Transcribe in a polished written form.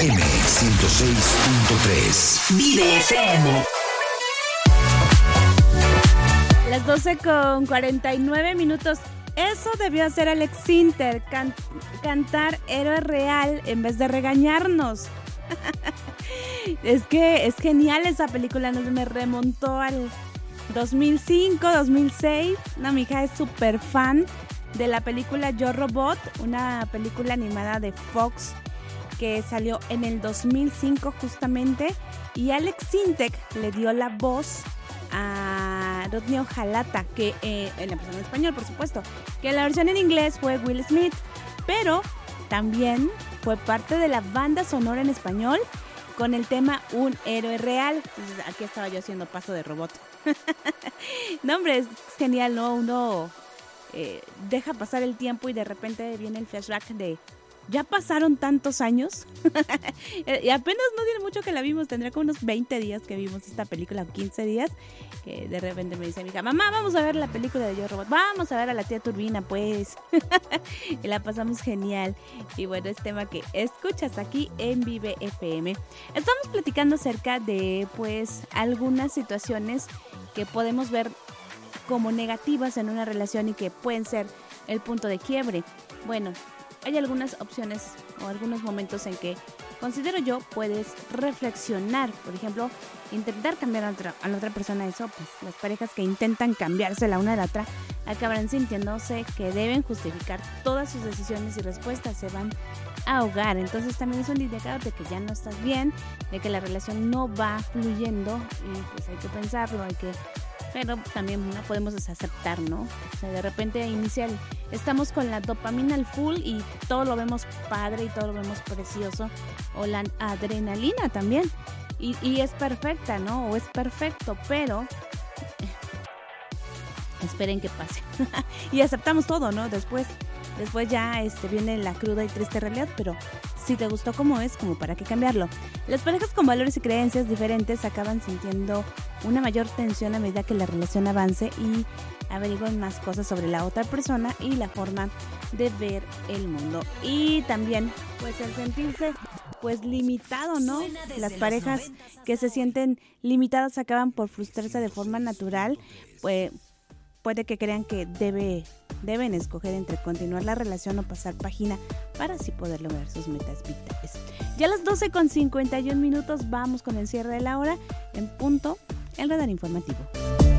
FM 106.3. Vive FM. Las 12:49. Eso debió hacer Alex Sintek, cantar Héroe Real en vez de regañarnos. Es que es genial esa película, me remontó al 2005, 2006. No, mi hija es súper fan de la película Yo Robot, una película animada de Fox que salió en el 2005 justamente, y Alex Sintek le dio la voz a Rodney Ojalata, que en la versión en español, por supuesto, que la versión en inglés fue Will Smith, pero también fue parte de la banda sonora en español con el tema Un Héroe Real. Entonces, aquí estaba yo haciendo paso de robot. No, hombre, es genial, ¿no? Uno deja pasar el tiempo y de repente viene el flashback de ya pasaron tantos años. Y apenas no tiene mucho que la vimos, tendrá como unos 20 días que vimos esta película, 15 días, que de repente me dice mi hija, mamá, vamos a ver la película de Yo Robot, vamos a ver a la tía Turbina, pues. Y la pasamos genial. Y bueno, es tema que escuchas aquí en Vive FM. Estamos platicando acerca de, pues, algunas situaciones que podemos ver como negativas en una relación y que pueden ser el punto de quiebre. Bueno, hay algunas opciones o algunos momentos en que considero yo puedes reflexionar. Por ejemplo, intentar cambiar a la otra persona. Eso, pues las parejas que intentan cambiarse la una a la otra acabarán sintiéndose que deben justificar todas sus decisiones y respuestas, se van a ahogar. Entonces también es un indicador de que ya no estás bien, de que la relación no va fluyendo, y pues hay que pensarlo, pero también no podemos desaceptar, ¿no? O sea, de repente estamos con la dopamina al full y todo lo vemos padre y todo lo vemos precioso, o la adrenalina también, y es perfecta, ¿no? O es perfecto, pero esperen que pase. Y aceptamos todo, ¿no? Después ya viene la cruda y triste realidad, pero si te gustó como es, como para qué cambiarlo. Las parejas con valores y creencias diferentes acaban sintiendo una mayor tensión a medida que la relación avance y averigüen más cosas sobre la otra persona y la forma de ver el mundo. Y también, pues, el sentirse, pues, limitado, ¿no? Las parejas que se sienten limitadas acaban por frustrarse de forma natural, pues puede que crean que deben escoger entre continuar la relación o pasar página para así poder lograr sus metas vitales. Ya a las 12:51 vamos con el cierre de la hora, en punto, el radar informativo.